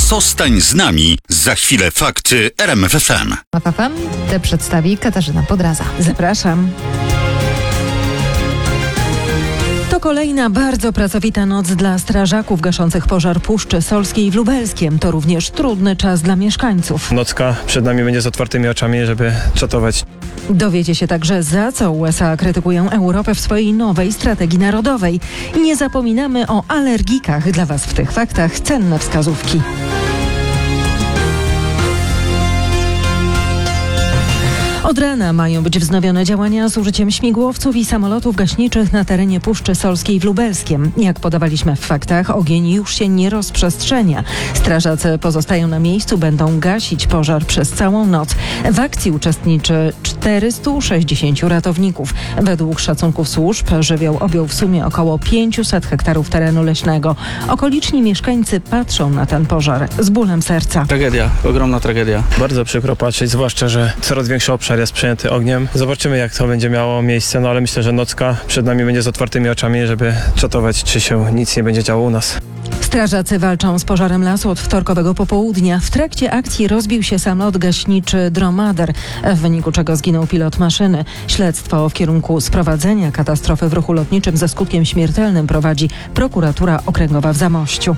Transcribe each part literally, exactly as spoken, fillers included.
Zostań z nami. Za chwilę fakty R M F F M. R M F F M te przedstawi Katarzyna Podraza. Zapraszam. To kolejna bardzo pracowita noc dla strażaków gaszących pożar Puszczy Solskiej w Lubelskiem. To również trudny czas dla mieszkańców. Nocka przed nami będzie z otwartymi oczami, żeby czatować. Dowiecie się także, za co U S A krytykują Europę w swojej nowej strategii narodowej. I nie zapominamy o alergikach. Dla Was w tych faktach cenne wskazówki. Od rana mają być wznowione działania z użyciem śmigłowców i samolotów gaśniczych na terenie Puszczy Solskiej w Lubelskiem. Jak podawaliśmy w faktach, ogień już się nie rozprzestrzenia. Strażacy pozostają na miejscu, będą gasić pożar przez całą noc. W akcji uczestniczy czterysta sześćdziesiąt ratowników. Według szacunków służb żywioł objął w sumie około pięćset hektarów terenu leśnego. Okoliczni mieszkańcy patrzą na ten pożar z bólem serca. Tragedia, ogromna tragedia. Bardzo przykro patrzeć, zwłaszcza, że coraz większy obszar jest przejęty ogniem. Zobaczymy, jak to będzie miało miejsce, no ale myślę, że nocka przed nami będzie z otwartymi oczami, żeby czatować, czy się nic nie będzie działo u nas. Strażacy walczą z pożarem lasu od wtorkowego popołudnia. W trakcie akcji rozbił się samolot gaśniczy Dromader, w wyniku czego zginął pilot maszyny. Śledztwo w kierunku sprowadzenia katastrofy w ruchu lotniczym ze skutkiem śmiertelnym prowadzi prokuratura okręgowa w Zamościu.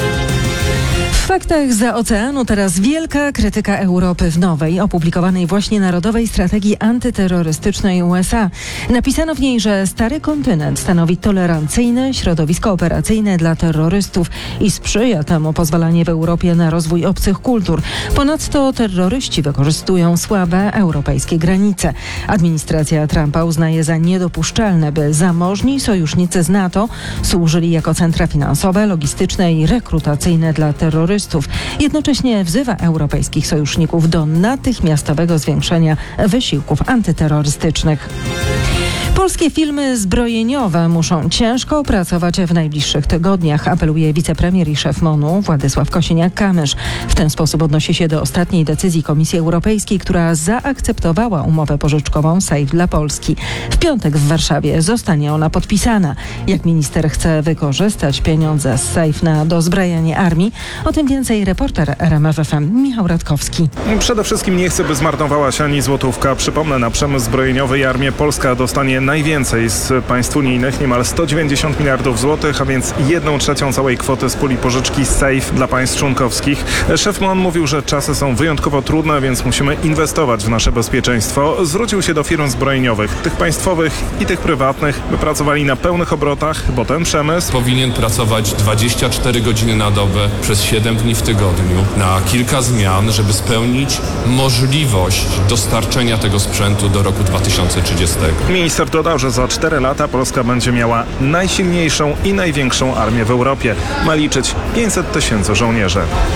W faktach za oceanu teraz wielka krytyka Europy w nowej, opublikowanej właśnie Narodowej Strategii Antyterrorystycznej U S A. Napisano w niej, że stary kontynent stanowi tolerancyjne środowisko operacyjne dla terrorystów i sprzyja temu pozwalanie w Europie na rozwój obcych kultur. Ponadto terroryści wykorzystują słabe europejskie granice. Administracja Trumpa uznaje za niedopuszczalne, by zamożni sojusznicy z NATO służyli jako centra finansowe, logistyczne i rekrutacyjne dla terrorystów. Jednocześnie wzywa europejskich sojuszników do natychmiastowego zwiększenia wysiłków antyterrorystycznych. Polskie firmy zbrojeniowe muszą ciężko pracować w najbliższych tygodniach, apeluje wicepremier i szef MON-u Władysław Kosiniak-Kamysz. W ten sposób odnosi się do ostatniej decyzji Komisji Europejskiej, która zaakceptowała umowę pożyczkową SAFE dla Polski. W piątek w Warszawie zostanie ona podpisana. Jak minister chce wykorzystać pieniądze z SAFE na dozbrajanie armii? O tym więcej reporter R M F F M Michał Radkowski. Przede wszystkim nie chcę, by zmarnowała się ani złotówka. Przypomnę, na przemysł zbrojeniowy i armię Polska dostanie najwięcej z państw unijnych, niemal sto dziewięćdziesiąt miliardów złotych, a więc jedną trzecią całej kwoty z puli pożyczki SAFE dla państw członkowskich. Szef MON mówił, że czasy są wyjątkowo trudne, więc musimy inwestować w nasze bezpieczeństwo. Zwrócił się do firm zbrojeniowych, tych państwowych i tych prywatnych, by pracowali na pełnych obrotach, bo ten przemysł powinien pracować dwadzieścia cztery godziny na dobę przez siedem dni w tygodniu na kilka zmian, żeby spełnić możliwość dostarczenia tego sprzętu do roku dwa tysiące trzydziestego. Minister dodał, że za cztery lata Polska będzie miała najsilniejszą i największą armię w Europie. Ma liczyć pięćset tysięcy żołnierzy.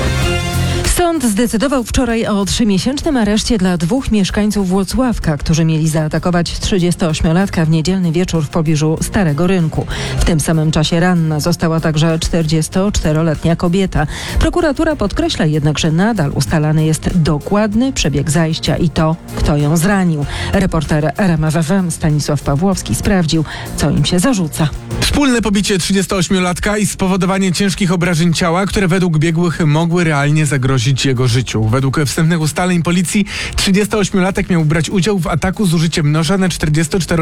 Sąd zdecydował wczoraj o trzymiesięcznym areszcie dla dwóch mieszkańców Włocławka, którzy mieli zaatakować trzydziestoośmiolatka w niedzielny wieczór w pobliżu Starego Rynku. W tym samym czasie ranna została także czterdziestoczteroletnia kobieta. Prokuratura podkreśla jednak, że nadal ustalany jest dokładny przebieg zajścia i to, kto ją zranił. Reporter R M F F M Stanisław Pawłowski sprawdził, co im się zarzuca. Wspólne pobicie trzydziestoośmiolatka i spowodowanie ciężkich obrażeń ciała, które według biegłych mogły realnie zagrozić jego życiu. Według wstępnych ustaleń policji trzydziestoośmiolatek miał brać udział w ataku z użyciem noża na czterdziestoczteroletnią